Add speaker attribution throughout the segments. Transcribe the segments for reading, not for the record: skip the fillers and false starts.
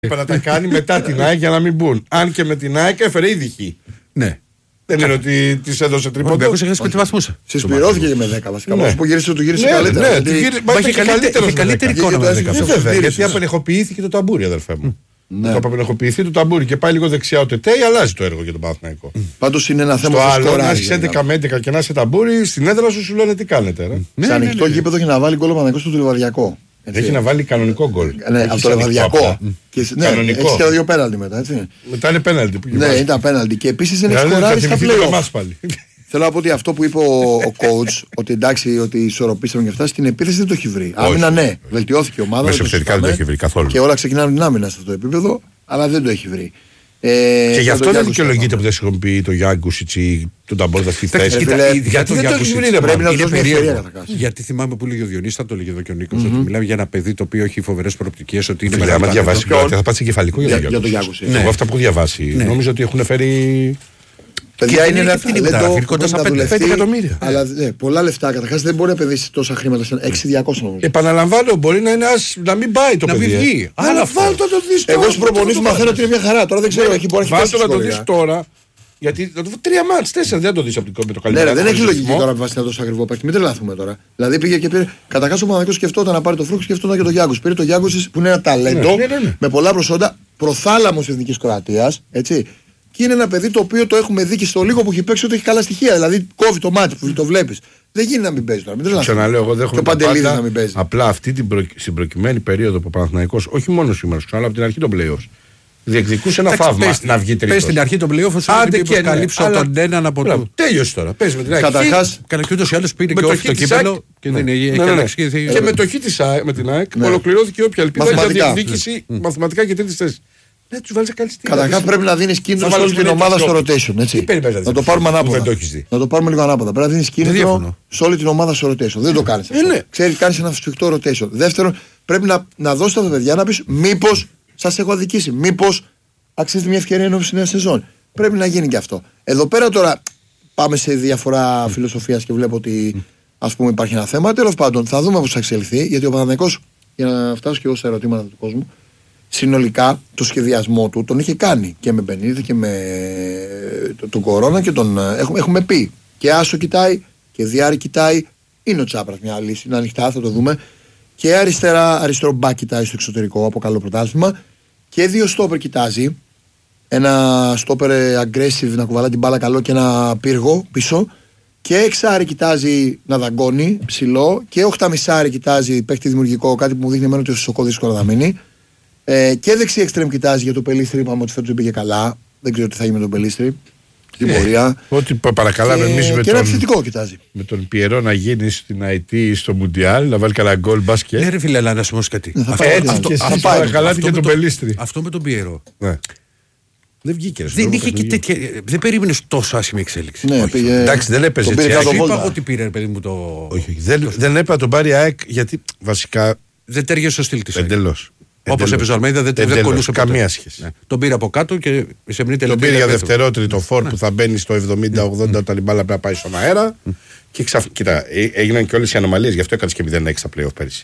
Speaker 1: να τα κάνει μετά την ΑΕΚ για να μην μπουν. Αν και με την ΑΕΚ έφερε ήδη χ.
Speaker 2: Ναι.
Speaker 1: Δεν είναι ότι τη έδωσε τρίποντο.
Speaker 2: Ο έχασε 5 βαθμούς.
Speaker 3: Συσπηρώθηκε και με 10 βασικά. Όπως που γύρισε, του γύρισε καλύτερα.
Speaker 1: Ναι,
Speaker 2: είχε καλύτερη εικόνα με 10.
Speaker 1: Βέβαια, γιατί απενεχοποιήθηκε το ταμπούρι, αδερφέ μου. Το απενεχοποιηθεί το ταμπούρι και πάει λίγο δεξιά ο Τετέι, αλλάζει το έργο για τον Παναθηναϊκό.
Speaker 3: Πάντως είναι ένα θέμα.
Speaker 1: Στο άλλο, να έχει 11 με 11 και να είσαι ταμπούρι, στην έδρα σου λένε τι κάνετε.
Speaker 3: Σε ανοιχτό γήπεδο έχει να βάλει γκολ ο Παναθηναϊκός στο Λιβαδιακό.
Speaker 1: Έχει να βάλει κανονικό γκολ.
Speaker 3: Ναι, από το Λιβαδιακό.
Speaker 1: Κανονικό.
Speaker 3: Έχει και 2 πέναλτι μετά, έτσι.
Speaker 1: Μετά είναι πέναλτι.
Speaker 3: Ναι, ήταν πέναλτι. Και επίσης δεν έχει σκοράρει στα play-off. Θέλω να πω ότι αυτό που είπε ο coach, ότι εντάξει, ότι ισορροπήσαμε και αυτά, στην επίθεση δεν το έχει βρει. Άμυνα, ναι, βελτιώθηκε η ομάδα.
Speaker 1: Μεσοεπιθετικά δεν το έχει βρει καθόλου.
Speaker 3: Και όλα ξεκινάνε την άμυνα σε αυτό το επίπεδο, αλλά δεν το έχει βρει.
Speaker 1: Και γι' αυτό δεν δικαιολογείται που δεν χρησιμοποιεί το Γιάνγκουσιτς ή τον Ταμπόρτα στη θέση.
Speaker 2: Γιατί δεν το έχει βρει,
Speaker 3: πρέπει να δώσει ευκαιρία.
Speaker 2: Γιατί θυμάμαι που λέγει ο Διονύσης, θα το λέγει εδώ και ο Νίκος, ότι μιλάμε για ένα παιδί το οποίο έχει φοβερές προοπτικές, ότι είναι
Speaker 1: μεγάλο. Αν διαβάσει, θα πας εγκεφαλικό για τον Γιάνγκουσιτς. Εγώ αυτά που έχω διαβάσει, νομίζω ότι έχουν φέρει.
Speaker 3: Παιδιά, είναι ένα ταλέντο
Speaker 1: κοντά στα 5 εκατομμύρια.
Speaker 3: Αλλά πολλά λεφτά. Καταρχάς δεν μπορεί να επενδύσει τόσα χρήματα. 6.200 νομίζω.
Speaker 1: Επαναλαμβάνω, μπορεί να είναι να μην πάει το παιδί.
Speaker 2: Να μην βγει.
Speaker 1: Αλλά βάλ το δεις τώρα.
Speaker 3: Εγώ στους προπονήσεις μαθαίνω ότι είναι μια χαρά. Τώρα δεν ξέρω. Έχει μπορεί
Speaker 1: να το δεις τώρα. Γιατί θα το 3 μάτς, 4 δεν το δεις με το καλύτερο.
Speaker 3: Ναι, δεν έχει λογική τώρα να βάζει ένα τόσο ακριβό παίκτη. Μην τρελαθούμε τώρα. Δηλαδή πήγε και πήρε. Καταρχάς ο Παναθηναϊκός σκεφτόταν να πάρει το Φρούκ, σκεφτόταν και το Γιάνγκους. Πήρε το Γιάνγκους που είναι ένα ταλέντο με πολλά προσόντα, προθάλαμος Εθνικής Κροατίας. Και είναι ένα παιδί το οποίο το έχουμε δει και στο λίγο που έχει παίξει ότι έχει καλά στοιχεία. Δηλαδή κόβει το μάτι που το βλέπει. Δεν γίνει να μην παίζει τώρα. Μην
Speaker 1: ξαναλέω, εγώ δέχομαι
Speaker 3: πάντα να μην παίζει.
Speaker 1: Απλά αυτή στην προκειμένη περίοδο που ο Παναθηναϊκός, όχι μόνο σήμερα, αλλά από την αρχή των playoffs, διεκδικούσε ένα θαύμα να βγει τρίτος.
Speaker 2: Πες στην αρχή των playoffs, όσο δεν καλύψω τον έναν από τον.
Speaker 1: Τέλειωσε τώρα. Πες με την αρχή.
Speaker 3: Καταρχάς,
Speaker 2: και ούτως ή άλλως πήρε και όχι το κύπελο. Και
Speaker 1: με το χ της ΑΕΚ, με την ΑΕΚ, ολοκληρώθηκε όποια ελπίδα για διεκδίκηση μαθηματικά και τρίτη θέση. Ναι, τους βάλεις καλή στιγμή.
Speaker 3: Καταρχάς πρέπει να δίνεις κίνητρο σε όλη την ομάδα στο rotation. Έτσι. Να το πάρουμε ανάποδα. Να το πάρουμε λίγο ανάποδα. Πρέπει να δίνεις κίνητρο σε όλη την ομάδα στο rotation. Δεν το κάνεις αυτό. Ξέρεις, κάνεις ένα σφιχτό rotation. Δεύτερον, πρέπει να δώσεις τα παιδιά να πεις μήπως σας έχω αδικήσει. Μήπως αξίζει μια ευκαιρία ενώπιση νέα σεζόν. Πρέπει να γίνει και αυτό. Εδώ πέρα τώρα πάμε σε διαφορά φιλοσοφίας και βλέπω ότι ας πούμε υπάρχει ένα θέμα. Τέλος πάντων, θα δούμε πώς θα εξελιχθεί. Γιατί ο Παναθηναϊκός, για να φτάσω και εγώ στα ερωτήματα του κόσμου, συνολικά το σχεδιασμό του τον είχε κάνει και με Μπενίδη και με τον Κορώνα και τον έχουμε πει. Και Άσο κοιτάει και Διάρη κοιτάει. Είναι ο Τσάπρας μια λύση, είναι ανοιχτά, θα το δούμε. Και αριστερό μπακ κοιτάει στο εξωτερικό από καλό πρωτάθλημα. Και 2 στόπερ κοιτάζει. Ένα στόπερ aggressive να κουβαλά την μπάλα καλό και ένα πύργο πίσω. Και εξάρι κοιτάζει να δαγκώνει ψηλό. Και 8,5 κοιτάζει παίχτη δημιουργικό, κάτι που μου δείχνει εμένα ότι ο Σοκό δύσκολο να μείνει. Και δεξί εξτρέμ κοιτάζει για το Πελίστρι. Είπαμε ότι φέτος δεν πήγε καλά. Δεν ξέρω τι θα γίνει με τον Πελίστρι. Στην πορεία.
Speaker 1: Ό,τι παρακαλάμε εμείς με
Speaker 3: και ένα επιθετικό κοιτάζει.
Speaker 1: Με τον Πιερό να γίνει στην ΑΕΤ στο Μουντιάλ, να βάλει καλά γκολ μπάσκετ.
Speaker 2: Ναι, ρε φίλε, αλλά να σου πω κάτι.
Speaker 1: Αυτό παρακαλάτε και τον Πελίστρι.
Speaker 2: Αυτό με τον Πιερό.
Speaker 1: Δεν βγήκε.
Speaker 2: Δεν περίμενε τόσο άσχημη εξέλιξη.
Speaker 3: Ναι,
Speaker 1: εντάξει, δεν έπαιζε έτσι.
Speaker 2: Είπα ότι πήρε παιδί μου το.
Speaker 1: Όχι, δεν έπρεπε να τον πάρει ΑΕΚ γιατί βασικά.
Speaker 2: Δεν τέριασε στο στυλ της.
Speaker 1: Εντελώς.
Speaker 2: Όπως έπαιζε ο Αλμέιδα δεν κολούσε
Speaker 1: καμία σχέση.
Speaker 2: Τον πήρε από κάτω και σε μια τελευταία.
Speaker 1: Τον πήρε για δευτερότριτο φόρ που θα μπαίνει στο 70-80 όταν η μπάλα πρέπει να πάει στον αέρα. Και κοίτα, έγιναν και όλες οι ανομαλίες, γι' αυτό έκανε και 0-6 στα playoff πέρυσι.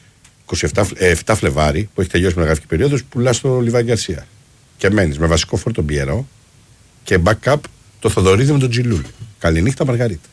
Speaker 1: 7 Φλεβάρι που έχει τελειώσει η μεταγραφική περίοδος, πουλά στο Λιβάη Γκαρσία. Και μένει με βασικό φόρ τον Πιερό και backup το Θοδωρίδη με τον Τζιλούλη. Καληνύχτα Μαργαρίτα.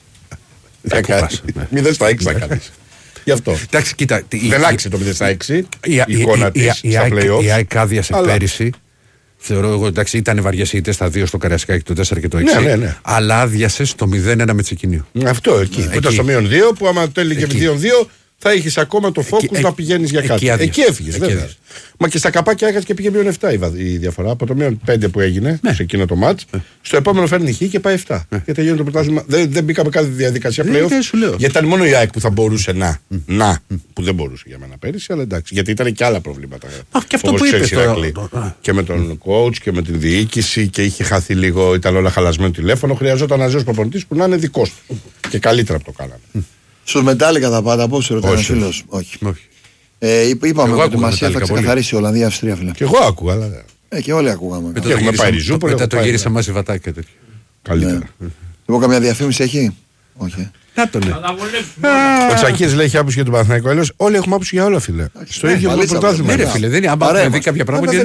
Speaker 1: 0 στα 6 θα κάνει. Γι' αυτό.
Speaker 2: Εντάξει, κοίτα,
Speaker 1: δεν άξιζε το 0-6 η εικόνα της στα play-off.
Speaker 2: Η ΑΕΚ άδειασε πέρυσι. Θεωρώ εγώ, εντάξει, ήταν βαριές ήττες στα 2 στο Καραϊσκάκι, το 4 και το 6.
Speaker 1: Ναι.
Speaker 2: Αλλά άδειασε στο 0-1 με Τσεκινίου.
Speaker 1: Αυτό εκεί. Που ήταν στο -2 που άμα το έλεγε 2-2 θα είχε ακόμα το focus να πηγαίνει για κάτι. Εκεί έφυγε, βέβαια. Μα και στα καπάκια έχασε και πήγε -7 η διαφορά. Από το -5 που έγινε σε εκείνο το match, στο επόμενο φέρνει χ και πάει 7. Και τελειώνει το πρωτάθλημα. Δεν μπήκαμε κάθε διαδικασία πλέον. Γιατί ήταν μόνο η ΑΕΚ που θα μπορούσε να. Που δεν μπορούσε για μένα πέρυσι, αλλά εντάξει. Γιατί ήταν και άλλα προβλήματα.
Speaker 2: Και αυτό που είπε.
Speaker 1: Και με τον coach και με την διοίκηση και είχε χαθεί λίγο, ήταν όλα χαλασμένο τηλέφωνο. Χρειαζόταν ένα ζώο προπονητή που να είναι δικό του. Και καλύτερα που το κάνανε.
Speaker 3: Στους Μετάλλικα θα πάτε, απόψε ρωτάει ένας φίλος. Όχι. Είπαμε ότι μας θα ξεκαθαρίσει η Ολλανδία-Αυστρία, φίλε.
Speaker 1: Και εγώ άκουγα, αλλά.
Speaker 3: Και όλοι ακούγαμε.
Speaker 1: Έχουμε πάει Ριζούπολη.
Speaker 2: Μετά το γύρισα μαζί βατάκια τέτοια.
Speaker 1: Καλύτερα.
Speaker 3: Λοιπόν, καμιά διαφήμιση έχει? Όχι.
Speaker 2: Να τον
Speaker 1: Ο Τσακίρης λέει έχει άποψη για τον Παναθηναϊκό. Όλοι έχουμε άποψη για όλα, φίλε. Στο ίδιο πρωτάθλημα.
Speaker 2: Ναι, ρε φίλε, δεν είναι. Αν δει κάποια πράγματα.